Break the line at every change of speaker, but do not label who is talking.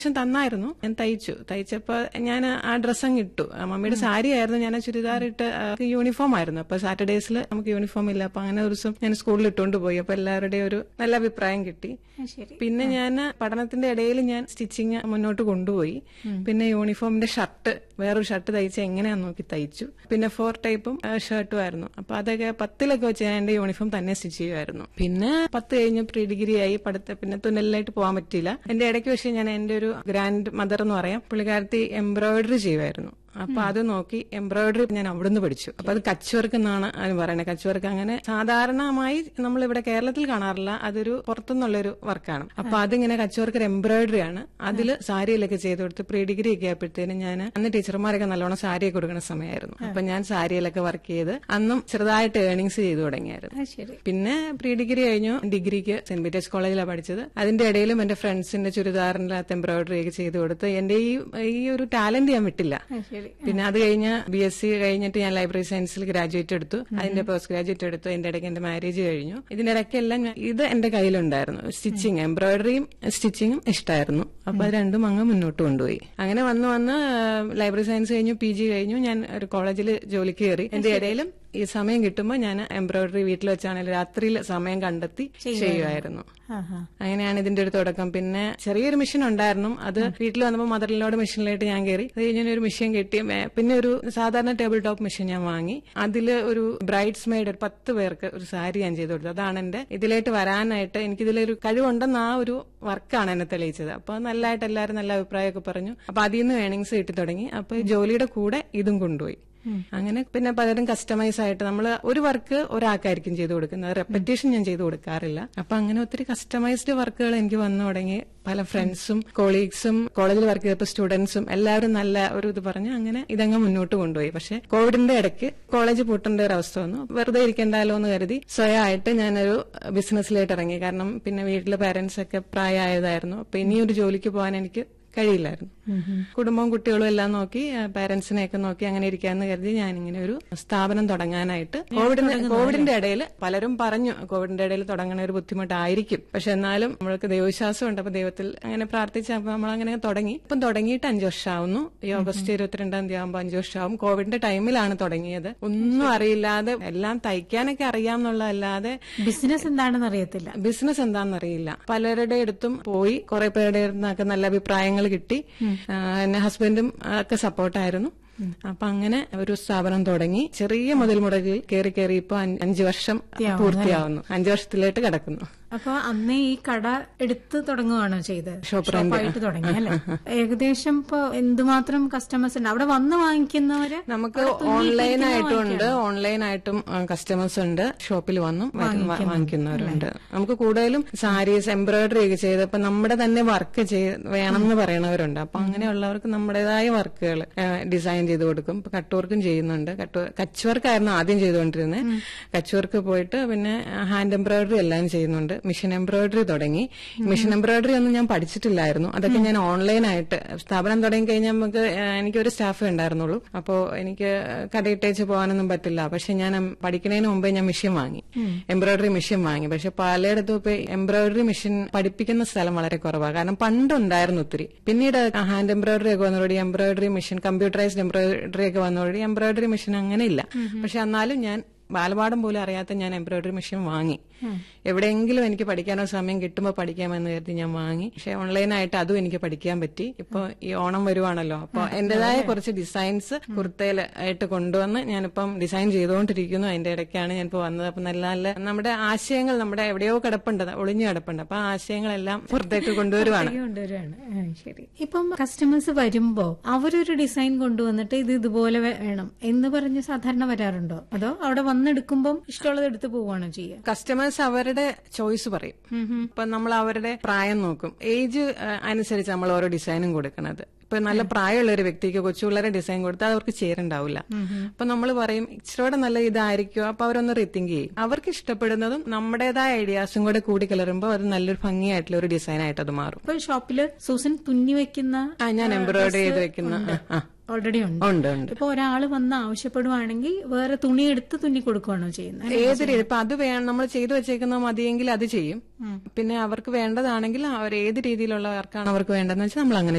തന്നായിരുന്നു. ഞാൻ തയ്ച്ചപ്പോ ഞാൻ ആ ഡ്രസ്സ് അങ്ങ് ഇട്ടു. മമ്മിയുടെ സാരി ആയിരുന്നു, ഞാൻ ചുരിദാർ ഇട്ട് യൂണിഫോം ആയിരുന്നു. അപ്പൊ സാറ്റർഡേസിൽ നമുക്ക് യൂണിഫോം ഇല്ല. അപ്പൊ അങ്ങനെ ഒരു ദിവസം ഞാൻ സ്കൂളിൽ ഇട്ടുകൊണ്ട് പോയി. അപ്പൊ എല്ലാവരുടെയും ഒരു നല്ല അഭിപ്രായം കിട്ടി. പിന്നെ ഞാൻ പഠനത്തിന്റെ ഇടയിൽ ഞാൻ സ്റ്റിച്ചിങ് മുന്നോട്ട് കൊണ്ടുപോയി. പിന്നെ യൂണിഫോമിന്റെ ഷർട്ട്, വേറൊരു ഷർട്ട് തയ്ച്ച് എങ്ങനെയാന്ന് നോക്കി തയ്ച്ചു. പിന്നെ 4 ടൈപ്പും ഷർട്ടും ആയിരുന്നു. അപ്പൊ അതൊക്കെ 10 വെച്ച് ഞാൻ എന്റെ യൂണിഫോം തന്നെ സ്റ്റിച്ച് ചെയ്യുമായിരുന്നു. പിന്നെ 10 കഴിഞ്ഞ് പ്രീ ഡിഗ്രി ആയി. പിന്നെ തുന്നലിലായിട്ട് പോകാൻ പറ്റിയില്ല. എന്റെ ഇടയ്ക്ക് പക്ഷേ ഞാൻ എന്റെ ഒരു ഗ്രാൻഡ് മദർ എന്ന് പറയാം, പുള്ളിക്കാരത്തി എംബ്രോയിഡറി ചെയ്യുമായിരുന്നു. അപ്പൊ അത് നോക്കി എംബ്രോയിഡറി ഞാൻ അവിടുന്ന് പഠിച്ചു. അപ്പൊ അത് കച്ച് വർക്ക് എന്നാണ് അതിന് പറയുന്നത്. കച്ച് വർക്ക് അങ്ങനെ സാധാരണമായി നമ്മൾ ഇവിടെ കേരളത്തിൽ കാണാറില്ല, അതൊരു പുറത്തുനിന്നുള്ളൊരു വർക്കാണ്. അപ്പൊ അതിങ്ങനെ കച്ച് വർക്ക് എംബ്രോയിഡറി ആണ്. അതില് സാരിയിലൊക്കെ ചെയ്ത് കൊടുത്ത് പ്രീ ഡിഗ്രി ഒക്കെ ആയപ്പോഴത്തേനും ഞാൻ അന്ന് ടീച്ചർമാരൊക്കെ നല്ലോണം സാരിയൊക്കെ കൊടുക്കുന്ന സമയമായിരുന്നു. അപ്പൊ ഞാൻ സാരിയിലൊക്കെ വർക്ക് ചെയ്ത് അന്നും ചെറുതായിട്ട് ഏർണിങ്സ് ചെയ്തു തുടങ്ങിയായിരുന്നു. പിന്നെ പ്രീ ഡിഗ്രി കഴിഞ്ഞു. ഡിഗ്രിക്ക് സെന്റ് പീറ്റേഴ്സ് കോളേജിലാണ് പഠിച്ചത്. അതിന്റെ ഇടയിലും എന്റെ ഫ്രണ്ട്സിന്റെ ചുരിദാറിന്റെ അകത്ത് എംബ്രോയിഡറി ഒക്കെ ചെയ്ത് കൊടുത്ത് എന്റെ ഈ ഒരു ടാലന്റ് ഞാൻ വിട്ടില്ല. പിന്നെ അത് കഴിഞ്ഞ് BSc കഴിഞ്ഞിട്ട് ഞാൻ ലൈബ്രറി സയൻസിൽ ഗ്രാജുവേറ്റ് എടുത്തു. അതിന്റെ പോസ്റ്റ് ഗ്രാജുവേറ്റ് എടുത്തു. അതിന്റെ ഇടയ്ക്ക് എന്റെ മാരേജ് കഴിഞ്ഞു. ഇതിന്റെ ഇടയ്ക്കെല്ലാം ഇത് എന്റെ കയ്യിലുണ്ടായിരുന്നു. സ്റ്റിച്ചിങ്, എംബ്രോയിഡറിയും സ്റ്റിച്ചിങ്ങും ഇഷ്ടമായിരുന്നു. അപ്പൊ അത് രണ്ടും അങ്ങ് മുന്നോട്ട് കൊണ്ടുപോയി. അങ്ങനെ വന്ന് ലൈബ്രറി സയൻസ് കഴിഞ്ഞു, PG കഴിഞ്ഞു. ഞാൻ ഒരു കോളേജിൽ ജോലിക്ക് കയറി. എന്റെ ഇടയിലും ഈ സമയം കിട്ടുമ്പോൾ ഞാൻ എംബ്രോയിഡറി വീട്ടിൽ വെച്ചാണെങ്കിലും രാത്രിയിൽ സമയം കണ്ടെത്തി ചെയ്യുമായിരുന്നു. അങ്ങനെയാണ് ഇതിന്റെ ഒരു തുടക്കം. പിന്നെ ചെറിയൊരു മെഷീൻ ഉണ്ടായിരുന്നു. അത് വീട്ടിൽ വന്നപ്പോൾ മദറിനോട് മെഷീനിലായിട്ട് ഞാൻ കയറി. അത് കഴിഞ്ഞ ഒരു മെഷീൻ കിട്ടി. പിന്നെ ഒരു സാധാരണ ടേബിൾ ടോപ്പ് മെഷീൻ ഞാൻ വാങ്ങി. അതില് ഒരു ബ്രൈഡ്സ് മെയ്ഡ് ഒരു 10 പേർക്ക് ഒരു സാരി ഞാൻ ചെയ്തു കൊടുത്തു. അതാണ് എന്റെ ഇതിലേക്ക് വരാനായിട്ട് എനിക്കിതിലൊരു കഴിവുണ്ടെന്ന് ആ ഒരു വർക്കാണ് എന്നെ തെളിയിച്ചത്. അപ്പൊ നല്ലതായിട്ട് എല്ലാവരും നല്ല അഭിപ്രായമൊക്കെ പറഞ്ഞു. അപ്പൊ അതിൽ നിന്ന് ഏണിങ്സ് കിട്ടി തുടങ്ങി. അപ്പൊ ജോലിയുടെ കൂടെ ഇതും കൊണ്ടുപോയി. അങ്ങനെ പിന്നെ പലരും കസ്റ്റമൈസ് ആയിട്ട് നമ്മൾ ഒരു വർക്ക് ഒരാൾക്കായിരിക്കും ചെയ്തു കൊടുക്കുന്നത്. റെപ്പറ്റീഷൻ ഞാൻ ചെയ്തു കൊടുക്കാറില്ല. അപ്പൊ അങ്ങനെ ഒത്തിരി കസ്റ്റമൈസ്ഡ് വർക്കുകൾ എനിക്ക് വന്നു തുടങ്ങി. പല ഫ്രണ്ട്സും കൊളീഗ്സും കോളേജിൽ വർക്ക് ചെയ്തപ്പോൾ സ്റ്റുഡൻസും എല്ലാവരും നല്ല ഒരു ഇത് പറഞ്ഞ് അങ്ങനെ ഇതങ്ങ് മുന്നോട്ട് കൊണ്ടുപോയി. പക്ഷെ കോവിഡിന്റെ ഇടയ്ക്ക് കോളേജ് പൂട്ടേണ്ട ഒരു അവസ്ഥ വന്നു. വെറുതെ ഇരിക്കണ്ടല്ലോ എന്ന് കരുതി സ്വയമായിട്ട് ഞാനൊരു ബിസിനസ്സിലായിട്ട് ഇറങ്ങി. കാരണം പിന്നെ വീട്ടിലെ പാരന്റ്സ് ഒക്കെ പ്രായമായതായിരുന്നു. അപ്പൊ ഇനിയൊരു ജോലിക്ക് പോകാൻ എനിക്ക് കഴിയില്ലായിരുന്നു. കുടുംബവും കുട്ടികളും എല്ലാം നോക്കി പാരന്റ്സിനെയൊക്കെ നോക്കി അങ്ങനെ ഇരിക്കാന്ന് കരുതി ഞാനിങ്ങനെ ഒരു സ്ഥാപനം തുടങ്ങാനായിട്ട് കോവിഡിന്റെ ഇടയിൽ പലരും പറഞ്ഞു കോവിഡിന്റെ ഇടയിൽ തുടങ്ങണ ഒരു ബുദ്ധിമുട്ടായിരിക്കും. പക്ഷെ എന്നാലും നമ്മൾക്ക് ദൈവവിശ്വാസം ഉണ്ട്. അപ്പൊ ദൈവത്തിൽ അങ്ങനെ പ്രാർത്ഥിച്ചപ്പോൾ നമ്മളങ്ങനെ തുടങ്ങി. ഇപ്പം തുടങ്ങിയിട്ട് 5 വർഷമാവുന്നു. ഈ ഓഗസ്റ്റ് 22 ആകുമ്പോൾ 5 വർഷമാവും. കോവിഡിന്റെ ടൈമിലാണ് തുടങ്ങിയത്. ഒന്നും അറിയില്ലാതെ, എല്ലാം തയ്ക്കാനൊക്കെ അറിയാമെന്നുള്ളതല്ലാതെ
ബിസിനസ് എന്താണെന്ന് അറിയത്തില്ല.
ബിസിനസ് എന്താണെന്ന് അറിയില്ല. പലരുടെ അടുത്തും പോയി കുറെ പേരുടെ അടുത്തൊക്കെ നല്ല അഭിപ്രായങ്ങൾ കിട്ടി. എന്നെ ഹസ്ബൻഡും ഒക്കെ സപ്പോർട്ടായിരുന്നു. അപ്പൊ അങ്ങനെ ഒരു സ്ഥാപനം തുടങ്ങി. ചെറിയ മുതൽ മുടക്കിൽ കയറി ഇപ്പൊ 5 വർഷം പൂർത്തിയാവുന്നു. 5 വർഷത്തിലേക്ക് കിടക്കുന്നു.
അപ്പൊ അന്നേ ഈ കട എടുത്ത് തുടങ്ങുകയാണോ ചെയ്തത്?
ഷോപ്പായിട്ട്
തുടങ്ങി അല്ലെ? ഏകദേശം ഇപ്പൊ എന്തുമാത്രം കസ്റ്റമേഴ്സ് ഉണ്ട് അവിടെ വന്ന് വാങ്ങിക്കുന്നവര്?
നമുക്ക് ഓൺലൈനായിട്ടും കസ്റ്റമേഴ്സ് ഉണ്ട്. ഷോപ്പിൽ വന്നും വാങ്ങിക്കുന്നവരുണ്ട്. നമുക്ക് കൂടുതലും സാരീസ് എംബ്രോയിഡറി ഒക്കെ ചെയ്തപ്പോ നമ്മുടെ തന്നെ വർക്ക് വേണമെന്ന് പറയണവരുണ്ട്. അപ്പൊ അങ്ങനെയുള്ളവർക്ക് നമ്മുടേതായ വർക്കുകൾ ഡിസൈൻ ചെയ്ത് കൊടുക്കും. ഇപ്പൊ കട്ട് വർക്കും ചെയ്യുന്നുണ്ട്. കച്ച് വർക്കായിരുന്നു ആദ്യം ചെയ്തുകൊണ്ടിരുന്നത്. കച്ച് വർക്ക് പോയിട്ട് പിന്നെ ഹാൻഡ് എംബ്രോയിഡറി എല്ലാം ചെയ്യുന്നുണ്ട്. മിഷൻ എംബ്രോയിഡറി തുടങ്ങി. മിഷൻ എംബ്രോയിഡറി ഒന്നും ഞാൻ പഠിച്ചിട്ടില്ലായിരുന്നു. അതൊക്കെ ഞാൻ ഓൺലൈനായിട്ട് സ്ഥാപനം തുടങ്ങി കഴിഞ്ഞാൽ എനിക്കൊരു സ്റ്റാഫേ ഉണ്ടായിരുന്നുള്ളൂ. അപ്പോ എനിക്ക് കടയിട്ടേച്ച് പോകാനൊന്നും പറ്റില്ല. പക്ഷെ ഞാൻ പഠിക്കുന്നതിന് മുമ്പേ ഞാൻ മെഷീൻ വാങ്ങി, എംബ്രോയിഡറി മെഷീൻ വാങ്ങി. പക്ഷെ പലയിടത്തും ഇപ്പൊ എംബ്രോയിഡറി മെഷീൻ പഠിപ്പിക്കുന്ന സ്ഥലം വളരെ കുറവാണ്. കാരണം പണ്ടുണ്ടായിരുന്നു ഒത്തിരി. പിന്നീട് ഹാൻഡ് എംബ്രോയിഡറി ഒക്കെ വന്നതോടെ എംബ്രോയിഡറി മെഷീൻ, കമ്പ്യൂട്ടറൈസ്ഡ് എംബ്രോയിഡറി ഒക്കെ വന്നതോടെ എംബ്രോയിഡറി മെഷീൻ അങ്ങനെ ഇല്ല. പക്ഷെ എന്നാലും ഞാൻ ബാലപാഠം പോലും അറിയാത്ത ഞാൻ എംബ്രോയിഡറി മെഷീൻ വാങ്ങി. എവിടെയെങ്കിലും എനിക്ക് പഠിക്കാനോ സമയം കിട്ടുമ്പോൾ പഠിക്കാമെന്ന് കരുതി ഞാൻ വാങ്ങി. പക്ഷെ ഓൺലൈനായിട്ട് അതും എനിക്ക് പഠിക്കാൻ പറ്റി. ഇപ്പൊ ഈ ഓണം വരുവാണല്ലോ, അപ്പൊ എന്റേതായ കുറച്ച് ഡിസൈൻസ് കുർത്തയിലായിട്ട് കൊണ്ടുവന്ന് ഞാനിപ്പം ഡിസൈൻ ചെയ്തുകൊണ്ടിരിക്കുന്നു. അതിന്റെ ഇടയ്ക്കാണ് ഞാനിപ്പോ വന്നത്. അപ്പൊ നല്ല നല്ല നമ്മുടെ ആശയങ്ങൾ നമ്മുടെ എവിടെയോ കിടപ്പുണ്ട്, ഒളിഞ്ഞു കിടപ്പുണ്ട്. അപ്പൊ ആ ആശയങ്ങളെല്ലാം പുറത്തേക്ക് കൊണ്ടുവരുവാണ്.
ശരി. ഇപ്പം കസ്റ്റമേഴ്സ് വരുമ്പോ അവരൊരു ഡിസൈൻ കൊണ്ടുവന്നിട്ട് ഇത് ഇതുപോലെ വേണം എന്ന് പറഞ്ഞ് സാധാരണ വരാറുണ്ടോ? അതോ അവിടെ വന്നെടുക്കുമ്പോൾ ഇഷ്ടമുള്ളത് എടുത്ത് പോവുകയാണോ ചെയ്യുക?
കസ്റ്റമേഴ്സ് അവരുടെ ചോയ്സ് പറയും. ഇപ്പൊ നമ്മൾ അവരുടെ പ്രായം നോക്കും. ഏജ് അനുസരിച്ച് നമ്മൾ ഓരോ ഡിസൈനും കൊടുക്കണത്. ഇപ്പൊ നല്ല പ്രായമുള്ള ഒരു വ്യക്തിക്ക് കൊച്ചുപിള്ളേരെ ഡിസൈൻ കൊടുത്താൽ അവർക്ക് ചേരുണ്ടാവില്ല. അപ്പൊ നമ്മൾ പറയും ഇച്ചിരിയോടെ നല്ല ഇതായിരിക്കും. അപ്പൊ അവരൊന്ന് റീതിങ്ക് ചെയ്യും. അവർക്ക് ഇഷ്ടപ്പെടുന്നതും നമ്മുടേതായ ഐഡിയാസും കൂടെ കൂടി കലരുമ്പോൾ അത് നല്ലൊരു ഭംഗിയായിട്ടുള്ള ഒരു ഡിസൈൻ ആയിട്ട് അത് മാറും.
ഇപ്പൊ ഷോപ്പില് സൂസൻ തുന്നി വെക്കുന്ന,
ഞാൻ എംബ്രോയിഡറി ചെയ്ത് വെക്കുന്ന
ഓൾറെഡി ഉണ്ട്.
ഉണ്ട് ഉണ്ട്.
ഇപ്പൊ ഒരാള് വന്ന് ആവശ്യപ്പെടുവാണെങ്കിൽ വേറെ തുണി എടുത്ത് തുന്നി കൊടുക്കുകയാണോ ചെയ്യുന്നത്?
ഏത് രീതി ഇപ്പൊ അത് നമ്മൾ ചെയ്തു വെച്ചേക്കുന്ന മതിയെങ്കിൽ അത് ചെയ്യും. പിന്നെ അവർക്ക് വേണ്ടതാണെങ്കിൽ അവർ ഏത് രീതിയിലുള്ള വർക്കാണ് അവർക്ക് വേണ്ടതെന്ന് വെച്ചാൽ നമ്മൾ അങ്ങനെ